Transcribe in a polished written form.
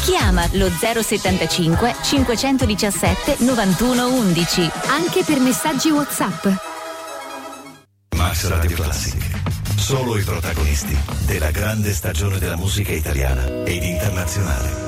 Chiama lo 075 517 91 11 anche per messaggi WhatsApp. Max Radio Classic. Solo i protagonisti della grande stagione della musica italiana ed internazionale.